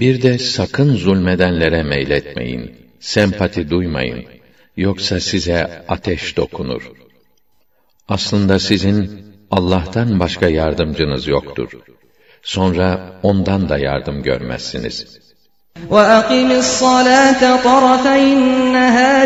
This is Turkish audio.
Bir de sakın zulmedenlere meyletmeyin, sempati duymayın. Yoksa size ateş dokunur. Aslında sizin Allah'tan başka yardımcınız yoktur. Sonra ondan da yardım görmezsiniz. وَأَقِمِ الصَّلَاةَ طَرَفَيِ النَّهَارِ